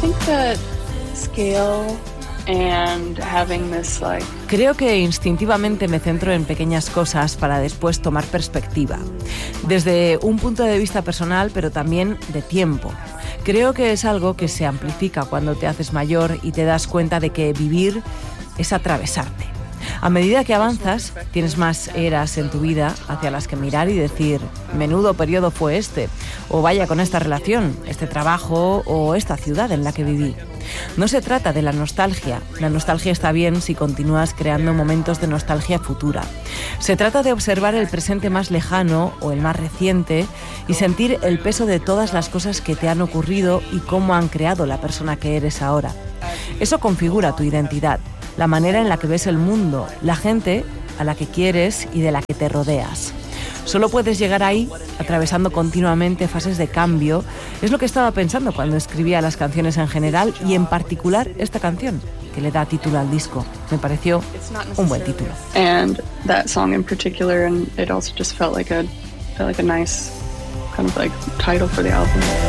think that scale and having this Creo que instintivamente me centro en pequeñas cosas para después tomar perspectiva, desde un punto de vista personal, pero también de tiempo. Creo que es algo que se amplifica cuando te haces mayor y te das cuenta de que vivir es atravesarte. A medida que avanzas, tienes más eras en tu vida hacia las que mirar y decir, menudo periodo fue este, o vaya con esta relación, este trabajo o esta ciudad en la que viví. No se trata de la nostalgia está bien si continúas creando momentos de nostalgia futura. Se trata de observar el presente más lejano o el más reciente y sentir el peso de todas las cosas que te han ocurrido y cómo han creado la persona que eres ahora. Eso configura tu identidad, la manera en la que ves el mundo, la gente a la que quieres y de la que te rodeas. Solo puedes llegar ahí atravesando continuamente fases de cambio. Es lo que estaba pensando cuando escribía las canciones en general y en particular esta canción, que le da título al disco. Me pareció un buen título. And that song in particular, and it also just felt like a nice kind of title for the album.